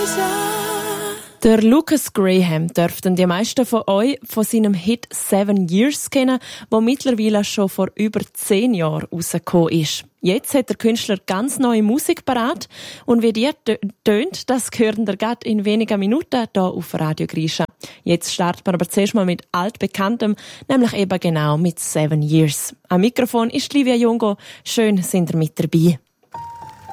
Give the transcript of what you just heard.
Der Lucas Graham dürften die meisten von euch von seinem Hit 7 Years kennen, der mittlerweile schon vor über 10 Jahren rausgekommen ist. Jetzt hat der Künstler ganz neue Musik parat und wie die tönt, das hören wir gerade in wenigen Minuten hier auf Radio Grisha. Jetzt starten wir aber zuerst mal mit altbekanntem, nämlich eben genau mit 7 Years. Am Mikrofon ist Livia Jungo. Schön, sind ihr mit dabei.